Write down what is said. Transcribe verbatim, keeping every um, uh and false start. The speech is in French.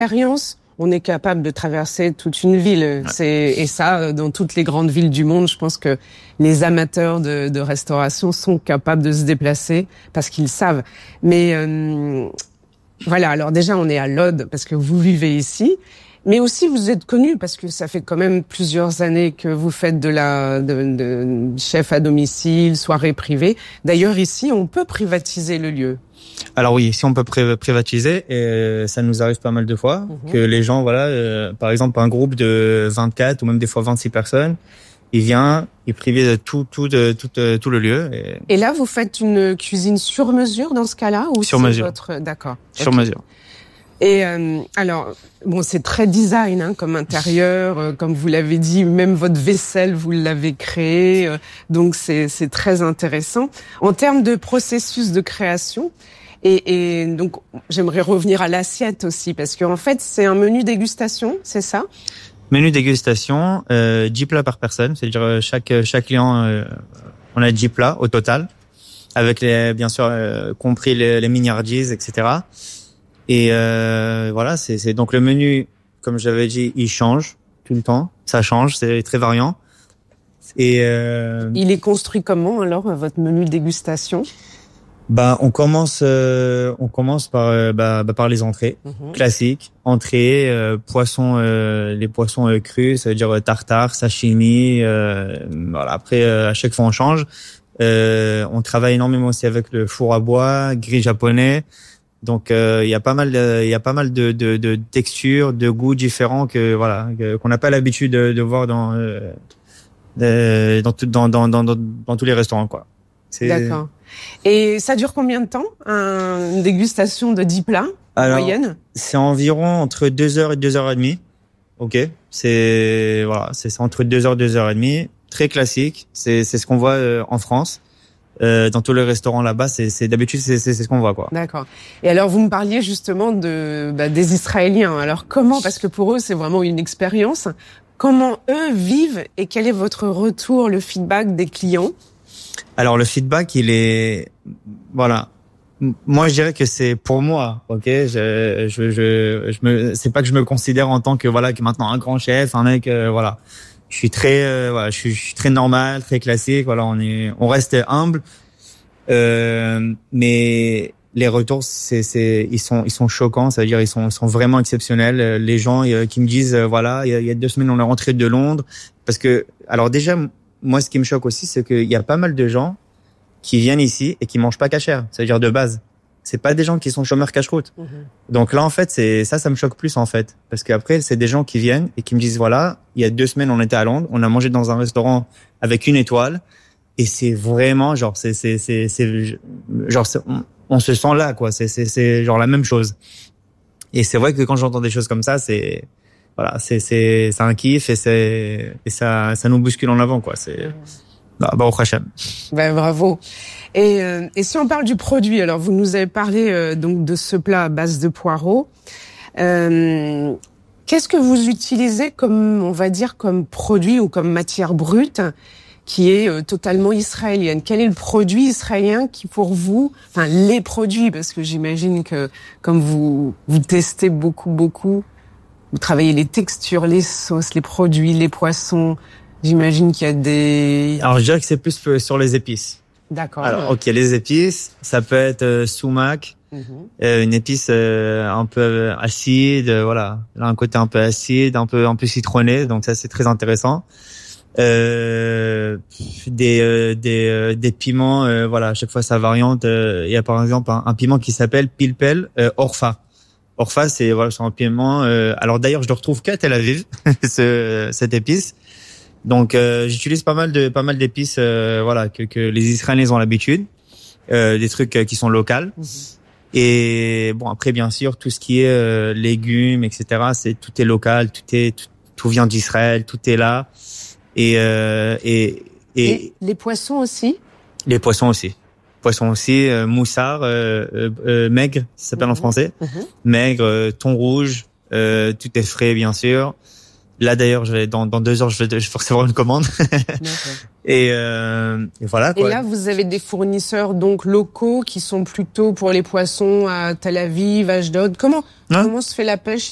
expérience, on est capable de traverser toute une ville. Ouais. C'est, et ça, dans toutes les grandes villes du monde, je pense que les amateurs de, de restauration sont capables de se déplacer parce qu'ils savent. Mais euh, voilà, alors déjà, on est à Lod parce que vous vivez ici. Mais aussi, vous êtes connu parce que ça fait quand même plusieurs années que vous faites de la de, de chef à domicile, soirée privée. D'ailleurs, ici, on peut privatiser le lieu. Alors oui, ici on peut pri- privatiser et ça nous arrive pas mal de fois mmh. que les gens, voilà, euh, par exemple un groupe de vingt-quatre ou même des fois vingt-six personnes, il vient, il prive tout tout de, tout tout, tout le lieu. Et... et là, vous faites une cuisine sur mesure dans ce cas-là ou sur c'est mesure. Votre... D'accord. Sur okay. mesure. Et euh, alors, bon, c'est très design hein, comme intérieur, euh, comme vous l'avez dit, même votre vaisselle, vous l'avez créée, euh, donc c'est c'est très intéressant. En termes de processus de création, et, et donc j'aimerais revenir à l'assiette aussi, parce qu'en fait, c'est un menu dégustation, c'est ça ? Menu dégustation, euh, dix plats par personne, c'est-à-dire chaque chaque client, euh, on a dix plats au total, avec les bien sûr euh, compris les, les miniardises, et cetera. Et euh, voilà, c'est, c'est donc le menu, comme j'avais dit, il change tout le temps. Ça change, c'est très variant. Et euh, il est construit comment alors votre menu dégustation ? Bah, on commence, euh, on commence par, euh, bah, bah, par les entrées mmh. classiques, entrées, euh, poissons, euh, les poissons euh, crus, ça veut dire tartare, sashimi. Euh, voilà. Après, euh, à chaque fois, on change. Euh, on travaille énormément aussi avec le four à bois, grill japonais. Donc il euh, y a pas mal, il euh, y a pas mal de, de, de textures, de goûts différents que voilà que, qu'on n'a pas l'habitude de, de voir dans, euh, de, dans, dans, dans, dans, dans, dans tous les restaurants quoi. C'est... D'accord. Et ça dure combien de temps une dégustation de dix plats en Alors, moyenne ? C'est environ entre deux heures et deux heures et demie. Ok. C'est voilà, c'est, c'est entre deux heures et deux heures et demie. Très classique. C'est c'est ce qu'on voit euh, en France. Euh, dans tous les restaurants là-bas, c'est, c'est d'habitude c'est, c'est, c'est ce qu'on voit quoi. D'accord. Et alors vous me parliez justement de bah, des Israéliens. Alors comment, parce que pour eux c'est vraiment une expérience. Comment eux vivent et quel est votre retour, le feedback des clients ? Alors le feedback, il est voilà. Moi je dirais que c'est pour moi, ok. Je je je, je me c'est pas que je me considère en tant que voilà que maintenant un grand chef, un mec euh, voilà. Je suis très, euh, voilà, je suis, je suis très normal, très classique. Voilà, on est, on reste humble, euh, mais les retours, c'est, c'est, ils sont, ils sont choquants. Ça veut dire, ils sont, ils sont vraiment exceptionnels. Les gens euh, qui me disent, euh, voilà, il y, a, il y a deux semaines, on est rentré de Londres, parce que, alors déjà, moi, ce qui me choque aussi, c'est qu'il y a pas mal de gens qui viennent ici et qui mangent pas cachère. Ça veut dire de base. C'est pas des gens qui sont chômeurs cache-route. Mmh. Donc là, en fait, c'est ça, ça me choque plus en fait, parce qu'après, c'est des gens qui viennent et qui me disent voilà, il y a deux semaines, on était à Londres, on a mangé dans un restaurant avec une étoile, et c'est vraiment genre, c'est c'est c'est, c'est genre, c'est, on, on se sent là quoi. C'est c'est c'est genre la même chose. Et c'est vrai que quand j'entends des choses comme ça, c'est voilà, c'est c'est c'est un kiff et c'est et ça ça nous bouscule en avant quoi. C'est mmh. bah, bah au Hachem. Ben bravo. Et, euh, et si on parle du produit, alors vous nous avez parlé euh, donc de ce plat à base de poireaux. Euh, qu'est-ce que vous utilisez comme, on va dire, comme produit ou comme matière brute qui est euh, totalement israélienne ? Quel est le produit israélien qui, pour vous, enfin les produits, parce que j'imagine que comme vous vous testez beaucoup beaucoup, vous travaillez les textures, les sauces, les produits, les poissons. J'imagine qu'il y a des. Alors je dirais que c'est plus sur les épices. D'accord. Alors, ok, les épices, ça peut être euh, sumac, mmh. euh, une épice euh, un peu acide, euh, voilà, là un côté un peu acide, un peu un peu citronné, donc ça c'est très intéressant. Euh, des euh, des euh, des piments, euh, voilà, à chaque fois ça variante. Euh, il y a par exemple un, un piment qui s'appelle pilpel euh, orfa. Orfa, c'est voilà, c'est un piment. Euh, alors d'ailleurs, je le retrouve qu'à Tel Aviv, ce, cette épice. Donc euh, j'utilise pas mal de pas mal d'épices euh, voilà que que les Israéliens ont l'habitude, euh, des trucs euh, qui sont locaux. Mmh. Et bon après bien sûr tout ce qui est euh, légumes et cetera, c'est tout est local, tout est tout, tout vient d'Israël, tout est là. Et euh, et, et et les poissons aussi. Les poissons aussi. Poissons aussi, euh, moussard, euh, euh, euh, maigre, ça s'appelle mmh. en français. Mmh. Maigre, euh, thon rouge, euh, tout est frais bien sûr. Là d'ailleurs, je vais dans dans deux heures, je vais, je vais recevoir une commande. et, euh, et voilà. Quoi. Et là, vous avez des fournisseurs donc locaux qui sont plutôt pour les poissons à Tel Aviv, Ashdod. Comment hein comment se fait la pêche ici ?